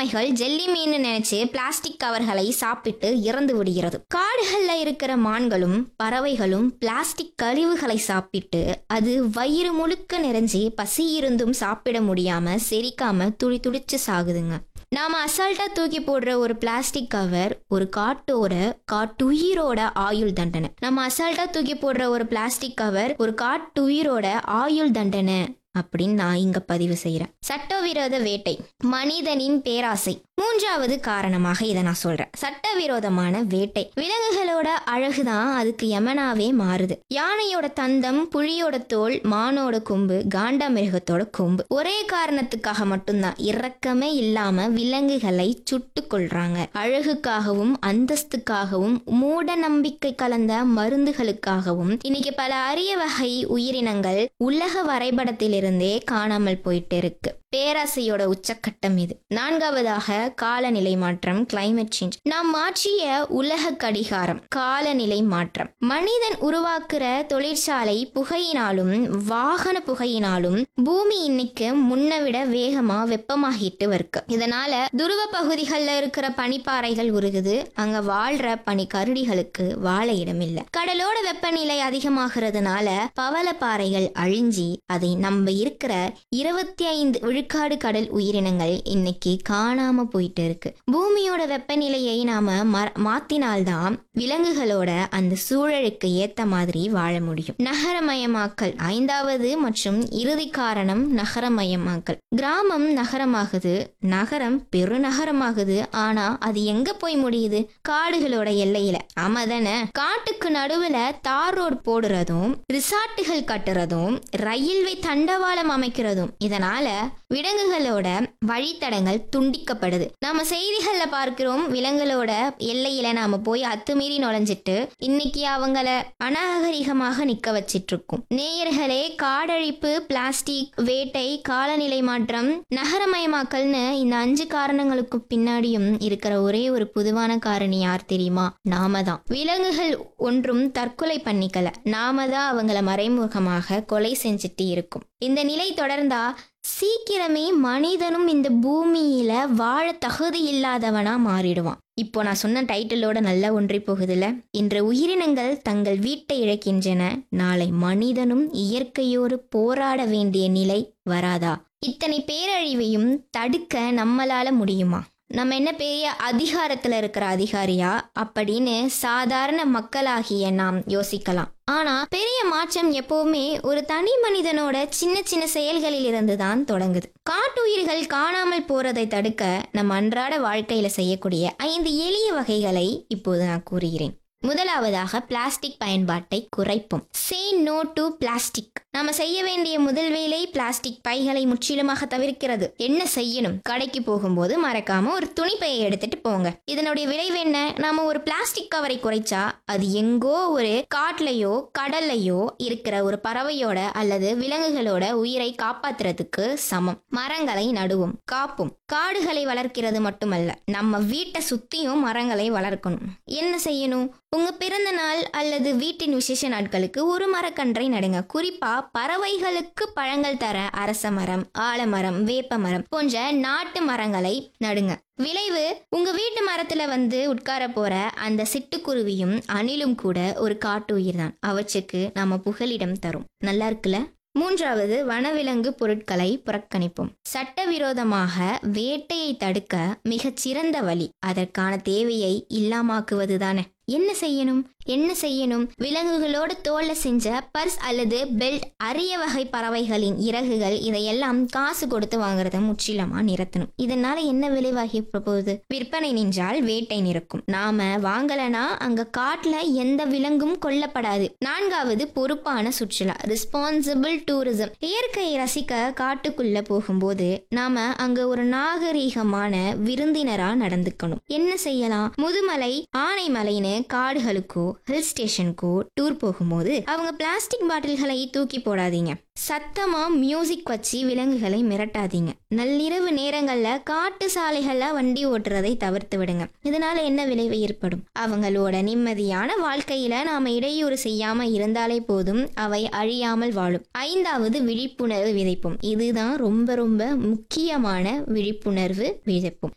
ஆமைகள் ஜெல்லி மீன் நினைச்சு பிளாஸ்டிக் கவர்களை சாப்பிட்டு இறந்து விடுகிறது. காடுகள்ல இருக்கிற மான்களும் பறவைகளும் பிளாஸ்டிக் கழிவுகளை சாப்பிட்டு அது வயிறு முழுக்க நிறைஞ்சி பசி இருந்தும் சாப்பிட முடியாம செரிக்காம துடி துடிச்சு சாகுதுங்க. நாம அசால்ட்டா தூக்கி போடுற ஒரு பிளாஸ்டிக் கவர் ஒரு காட்டுயிரோட ஆயுள் தண்டனை. நம்ம அசால்ட்டா தூக்கி போடுற ஒரு பிளாஸ்டிக் கவர் ஒரு காட்டுயிரோட ஆயுள் தண்டனை அப்படின்னு நான் இங்க பதிவு செய்யறேன். சட்டவிரோத வேட்டை, மனிதனின் பேராசை மூன்றாவது காரணமாக இதை நான் சொல்றேன். சட்டவிரோதமான வேட்டை. விலங்குகளோட அழகுதான் அதுக்கு யமனாவே மாறுது. யானையோட தந்தம், புலியோட தோல், மானோட கொம்பு, காண்டாமிருகத்தோட கொம்பு. ஒரே காரணத்துக்காக மட்டும்தான் இரக்கமே இல்லாம விலங்குகளை சுட்டு கொள்றாங்க. அழகுக்காகவும் அந்தஸ்துக்காகவும் மூட நம்பிக்கை கலந்த மருந்துகளுக்காகவும் இன்னைக்கு பல அரிய வகை உயிரினங்கள் உலக வரைபடத்திலிருந்தே காணாமல் போயிட்டு இருக்கு. பேராசையோட உச்சக்கட்டம் இது. நான்காவதாக காலநிலை மாற்றம், கிளைமேட் சேஞ்ச். நாம் மாற்றிய உலக கடிகாரம் காலநிலை மாற்றம். மனிதன் உருவாக்குற தொழிற்சாலை புகையினாலும் வாகன புகையினாலும் பூமி இன்னைக்கு முன்ன விட வேகமா வெப்பமாகிட்டு இருக்கு. இதனால துருவ பகுதிகளில் இருக்கிற பனிப்பாறைகள் உருகுது. அங்க வாழ்ற பனி கருடிகளுக்கு வாழ இடம் இல்ல. கடலோட வெப்பநிலை அதிகமாகிறதுனால பவளப்பாறைகள் அழிஞ்சி அதை நம்ம இருக்கிற 25 விழுக்காடு கடல் உயிரினங்கள் இன்னைக்கு காணாம போயிட்டு இருக்கு. பூமியோட வெப்பநிலையை நாம மாத்தினால்தான் விலங்குகளோட அந்த சூழலுக்கு ஏத்த மாதிரி வாழ முடியும். நகரமயமாக்கல் ஐந்தாவது மற்றும் இறுதி காரணம். நகரமயமாக்கல். கிராமம் நகரமாகுது, நகரம் பெருநகரமாகுது. ஆனா அது எங்க போய் முடியுது? காடுகளோட எல்லையில. ஆமாதானே? காட்டுக்கு நடுவுல தார் ரோடு போடுறதும் ரிசார்ட்டுகள் கட்டுறதும் ரயில்வே தண்டவாளம் அமைக்கிறதும் இதனால விலங்குகளோட வழித்தடங்கள் துண்டிக்கப்படுது. நாம செய்திகள்ல பார்க்கிறோம், விலங்குகளோட எல்லையில நாம போய் அத்துமீறி நுழைஞ்சிட்டு இன்னைக்கு அவங்கள அநாகரிகமாக நிக்க வச்சிட்டு இருக்கோம். நேயர்களே, காடழிப்பு, பிளாஸ்டிக் வேட்டை, காலநிலை மாற்றம், நகரமயமாக்கல்னு இந்த 5 காரணங்களுக்கு பின்னாடியும் இருக்கிற ஒரே ஒரு பொதுவான காரணி யார் தெரியுமா? நாம தான். விலங்குகள் ஒன்றும் தற்கொலை பண்ணிக்கல, நாம தான் அவங்கள மறைமுகமாக கொலை செஞ்சுட்டு இருக்கும். இந்த நிலை தொடர்ந்தா சீக்கிரமே மனிதனும் இந்த பூமியில வாழ தகுதி இல்லாதவனா மாறிடுவான். இப்போ நான் சொன்ன டைட்டிலோட நல்லா ஒன்றி போகுதுல. இன்று உயிரினங்கள் தங்கள் வீட்டை இழக்கின்றன, நாளை மனிதனும் இயற்கையோடு போராட வேண்டிய நிலை வராதா? இத்தனை பேரழிவையும் தடுக்க நம்மளால முடியுமா? நம்ம என்ன பெரிய அதிகாரத்துல இருக்கிற அதிகாரியா அப்படின்னு சாதாரண மக்களாகிய நாம் யோசிக்கலாம். ஆனா பெரிய மாற்றம் எப்பவுமே ஒரு தனி மனிதனோட சின்ன சின்ன செயல்களில் இருந்து தான் தொடங்குது. காட்டுயிர்கள் காணாமல் போறதை தடுக்க நம்ம அன்றாட வாழ்க்கையில செய்யக்கூடிய 5 எளிய வகைகளை இப்போது நான் கூறுகிறேன். முதலாவதாக பிளாஸ்டிக் பயன்பாட்டை குறைப்போம். Say no to plastic. நாம செய்ய வேண்டிய முதல் வேலை பிளாஸ்டிக் பைகளை முற்றிலுமாக தவிர்க்கிறது. என்ன செய்யணும்? கடைக்கு போகும்போது மறக்காம ஒரு துணி பையை எடுத்துட்டு போங்க. இதனுடைய விளைவு என்ன? நாம ஒரு பிளாஸ்டிக் கவரை குறைச்சா அது எங்கோ ஒரு காட்டுலயோ கடல்லையோ இருக்கிற ஒரு பறவையோட அல்லது விலங்குகளோட உயிரை காப்பாத்துறதுக்கு சமம். மரங்களை நடுவோம், காப்போம். காடுகளை வளர்க்கிறது மட்டுமல்ல, நம்ம வீட்டை சுத்தியும் மரங்களை வளர்க்கணும். என்ன செய்யணும்? உங்க பிறந்த நாள் அல்லது வீட்டின் விசேஷ நாட்களுக்கு ஒரு மரக்கன்றை நடுங்க. குறிப்பா பறவைகளுக்கு பழங்கள் தர அரச மரம், ஆலமரம், வேப்ப மரம் போன்ற நாட்டு மரங்களை நடுங்க. விளைவு, உங்க வீட்டு மரத்துல வந்து உட்கார போற அந்த சிட்டுக்குருவியும் அணிலும் கூட ஒரு காட்டு உயிர் தான். அவற்றுக்கு நாம புகலிடம் தரும். நல்லா இருக்குல்ல? மூன்றாவது, வனவிலங்கு பொருட்களை புறக்கணிப்போம். சட்டவிரோதமாக வேட்டையை தடுக்க மிகச்சிறந்த வழி அதற்கான தேவையை இல்லாமாக்குவது தானே. என்ன செய்யணும்? விலங்குகளோட தோல்ல செஞ்ச பர்ஸ் அல்லது பெல்ட், அரிய வகை பறவைகளின் இறகுகள், இதையெல்லாம் காசு கொடுத்து வாங்குறத முற்றிலுமா நிறுத்தணும். இதனால என்ன விளைவாகி போகுது? விற்பனை நின்றால் வேட்டை நிற்கும். நாம வாங்கலனா அங்க காட்டுல எந்த விலங்கும் கொல்லப்படாது. நான்காவது, பொறுப்பான சுற்றுலா, ரெஸ்பான்சிபிள் டூரிசம். இயற்கையை ரசிக்க காட்டுக்குள்ள போகும்போது நாம அங்க ஒரு நாகரீகமான விருந்தினரா நடந்துக்கணும். என்ன செய்யலாம்? முதுமலை, ஆனைமலைன்னு காடுகளுக்கோ ஹில் ஸ்டேஷனுக்கோ டூர் போகும்போது அவங்க பிளாஸ்டிக் பாட்டில்களை தூக்கி போடாதீங்க. சத்தமா மியூசிக் வச்சு விலங்குகளை மிரட்டாதீங்க. நள்ளிரவு நேரங்கள்ல காட்டு சாலைகள்ல வண்டி ஓட்டுறதை தவிர்த்து விடுங்க. இதனால என்ன விளைவு ஏற்படும்? அவங்களோட நிம்மதியான வாழ்க்கையில நாம இடையூறு செய்யாம இருந்தாலே போதும், அவை அழியாமல் வாழும். ஐந்தாவது, விழிப்புணர்வு விதைப்போம். இதுதான் ரொம்ப ரொம்ப முக்கியமான விழிப்புணர்வு விதைப்போம்.